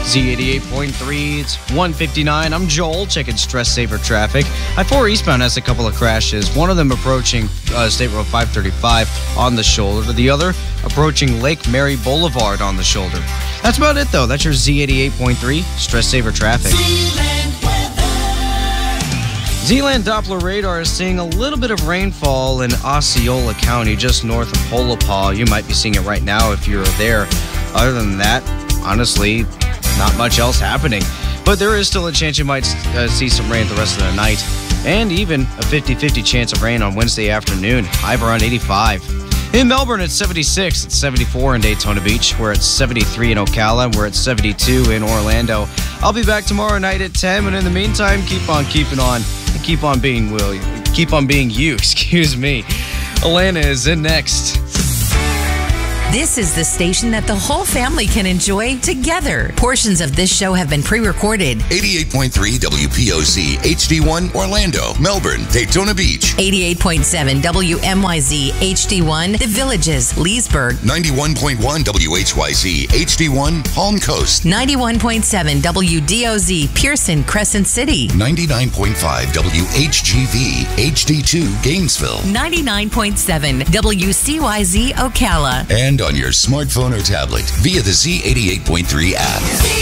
Z88.3, it's 1:59. I'm Joel, checking Stress Saver traffic. I-4 eastbound has a couple of crashes. One of them approaching State Road 535 on the shoulder. The other approaching Lake Mary Boulevard on the shoulder. That's about it, though. That's your Z88.3 Stress Saver traffic. Zealand Doppler radar is seeing a little bit of rainfall in Osceola County, just north of Polopaw. You might be seeing it right now if you're there. Other than that, honestly, not much else happening. But there is still a chance you might see some rain the rest of the night. And even a 50-50 chance of rain on Wednesday afternoon. High of around 85. In Melbourne, it's 76. It's 74 in Daytona Beach. We're at 73 in Ocala. We're at 72 in Orlando. I'll be back tomorrow night at 10. And in the meantime, keep on keeping on. And keep on being you. Excuse me. Alana is in next. This is the station that the whole family can enjoy together. Portions of this show have been pre-recorded. 88.3 WPOC HD1 Orlando, Melbourne, Daytona Beach. 88.7 WMYZ HD1 The Villages, Leesburg. 91.1 WHYZ HD1 Palm Coast. 91.7 WDOZ Pearson, Crescent City. 99.5 WHGV HD2 Gainesville. 99.7 WCYZ Ocala. And on your smartphone or tablet via the Z88.3 app.